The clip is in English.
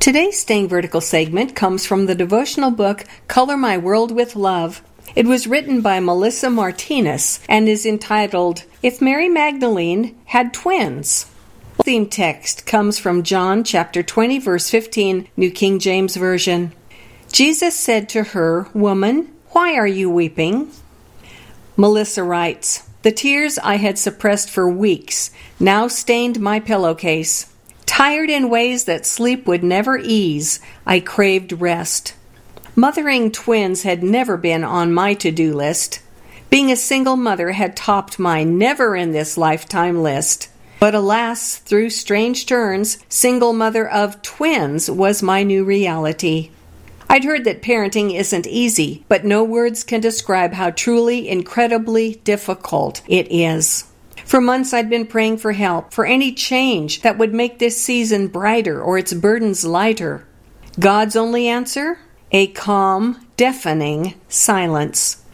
Today's Staying Vertical segment comes from the devotional book Color My World with Love. It was written by Melissa Martinez and is entitled, If Mary Magdalene Had Twins. The theme text comes from John chapter 20, verse 15, New King James Version. Jesus said to her, Woman, why are you weeping? Melissa writes, The tears I had suppressed for weeks now stained my pillowcase. Tired in ways that sleep would never ease, I craved rest. Mothering twins had never been on my to-do list. Being a single mother had topped my never-in-this-lifetime list. But alas, through strange turns, single mother of twins was my new reality. I'd heard that parenting isn't easy, but no words can describe how truly, incredibly difficult it is. For months I'd been praying for help, for any change that would make this season brighter or its burdens lighter. God's only answer? A calm, deafening silence.